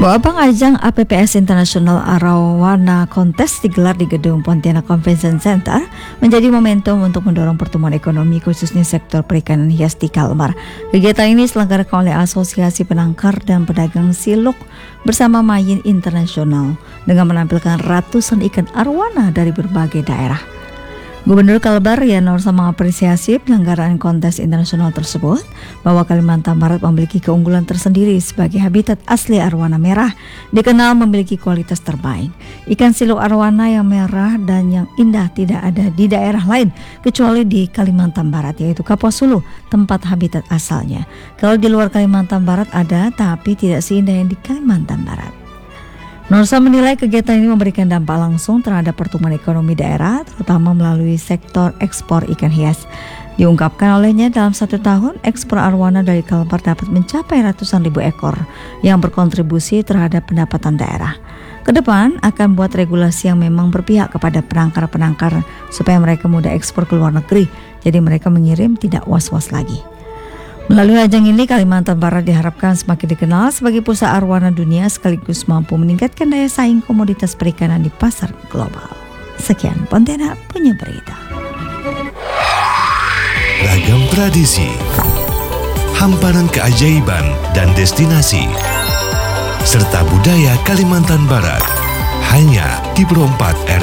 Abang ajang APPS International Arowana Contest digelar di Gedung Pontianak Convention Center menjadi momentum untuk mendorong pertumbuhan ekonomi khususnya sektor perikanan hias di Kalbar. Kegiatan ini diselenggarakan oleh Asosiasi Penangkar dan Pedagang Siluk bersama Mayin Internasional dengan menampilkan ratusan ikan arwana dari berbagai daerah. Gubernur Kalbar Rian Norsa mengapresiasi penyelenggaraan kontes internasional tersebut bahwa Kalimantan Barat memiliki keunggulan tersendiri sebagai habitat asli arwana merah, dikenal memiliki kualitas terbaik. Ikan siluk arwana yang merah dan yang indah tidak ada di daerah lain kecuali di Kalimantan Barat, yaitu Kapuasulu, tempat habitat asalnya. Kalau di luar Kalimantan Barat ada, tapi tidak seindah yang di Kalimantan Barat. Norsa menilai kegiatan ini memberikan dampak langsung terhadap pertumbuhan ekonomi daerah, terutama melalui sektor ekspor ikan hias. Diungkapkan olehnya dalam 1 tahun, ekspor arwana dari Kalbar dapat mencapai ratusan ribu ekor yang berkontribusi terhadap pendapatan daerah. Kedepan akan buat regulasi yang memang berpihak kepada penangkar-penangkar supaya mereka mudah ekspor ke luar negeri, jadi mereka mengirim tidak was-was lagi. Melalui ajang ini, Kalimantan Barat diharapkan semakin dikenal sebagai pusat arwana dunia sekaligus mampu meningkatkan daya saing komoditas perikanan di pasar global. Sekian Pontianak punya berita. Ragam tradisi, hamparan keajaiban dan destinasi, serta budaya Kalimantan Barat hanya di Pro 4 RRI.